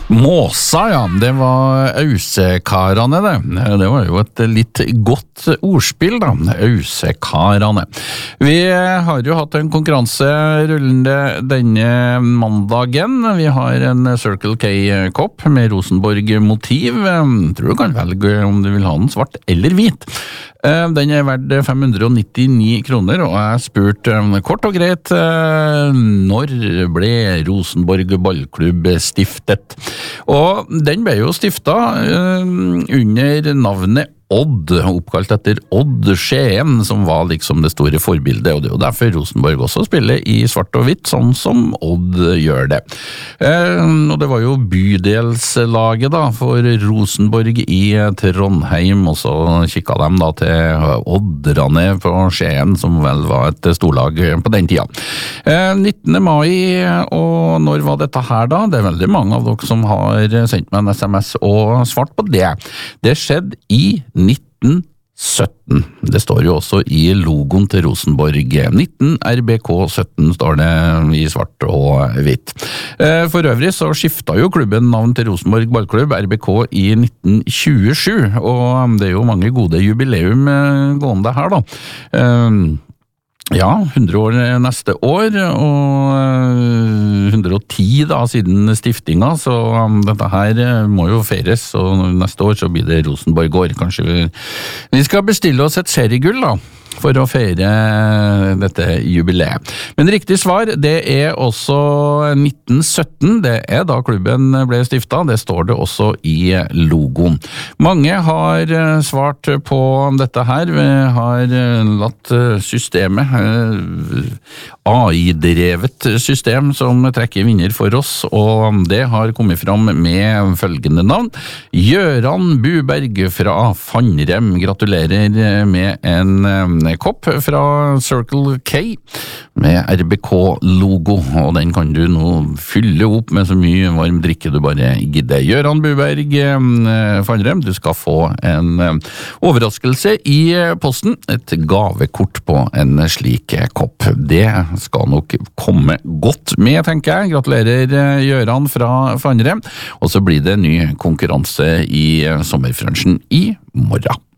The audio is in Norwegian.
Måsa, ja, det var Ausekarane det. Det var jo et litt godt ordspill da, Ausekarane. Vi har jo hatt en konkurranse rullende denne mandagen. Vi har en Circle K-kopp med Rosenborg-motiv. Tror du kan velge om du vil ha den svart eller hvit. Den er verdt 599 kroner, og jeg spurte kort og greit når ble Rosenborg ballklubb stiftet? Og den ble jo stiftet under navnet Odd, oppkalt etter Odd Skien, som var liksom det store forbildet, og det er jo derfor Rosenborg også spiller i svart og hvitt, sånn som Odd gjør det. Og det var jo bydelslaget da, for Rosenborg i Trondheim, og så kikket de da til Odderne på Skien, som vel var et storlag på den tida. 19. mai, og når var dette her da? Det er veldig mange av dere som har sendt meg en SMS og svart på det. Det skjedde i 1917. Det står jo også i logoen til Rosenborg. 19 RBK 17 står det i svart og hvitt. For øvrig så skiftet jo klubben navn til Rosenborg ballklubb, RBK, i 1927, og det er jo mange gode jubileum gående her da. Ja, 100 år neste år, og 110 da siden stiftinga, så dette her må jo feires, og neste år så blir det Rosenborg-år. Kanskje vi skal bestille oss et seriegull da, for å feire dette jubileet. Men riktig svar, det er også 1917, det er da klubben ble stiftet, det står det også i logoen. Mange har svart på dette her, vi har latt systemet, AI-drevet system som trekker vinner for oss, og det har kommet fram med følgende navn. Gjøran Buberg fra Fannrem, gratulerer med en kopp fra Circle K med RBK-logo, og den kan du nå fylle opp med så mye varm drikke du bare gidder. Gjøran Buberg, Fannrem, du skal få en overraskelse i posten, et gavekort på en slik kopp. Det skal nok komme godt med, tenker jeg. Gratulerer, Gjøran fra Fannrem, og så blir det en ny konkurranse i sommerfrunchen i morgen.